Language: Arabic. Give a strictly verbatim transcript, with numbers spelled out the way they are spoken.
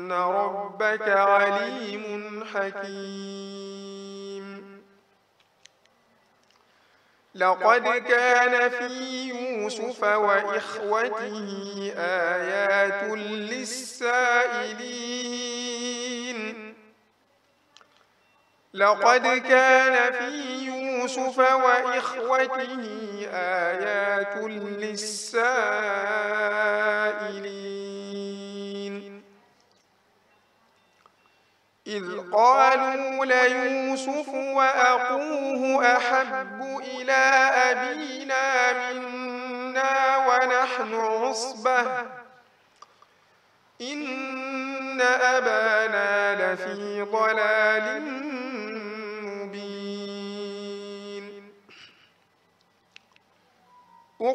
إن ربك عليم حكيم. لقد كان في يوسف وإخوته آيات للسائلين لقد كان في يوسف وإخوته آيات للسائلين إذ قالوا ليوسف وأخوه أحب إلى أبينا منا ونحن عصبة إن أبانا لفي ضلال